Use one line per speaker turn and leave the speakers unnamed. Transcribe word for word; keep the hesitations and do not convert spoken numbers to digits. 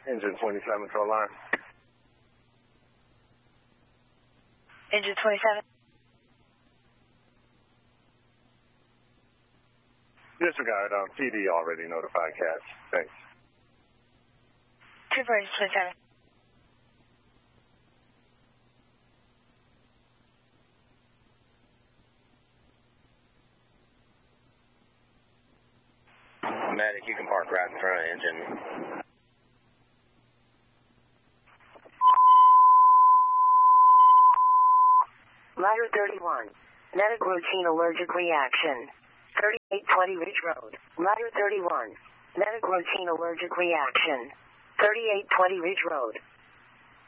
Engine twenty-seven, control line.
Engine twenty-seven.
Disregard, um, T D already notified catch. Thanks.
Trooper, engine twenty-seven.
Medic, you can park right in front of engine.
Ladder thirty-one. Medic routine allergic reaction. thirty-eight twenty Ridge Road. Ladder thirty-one. Medic routine allergic reaction. thirty-eight twenty Ridge Road.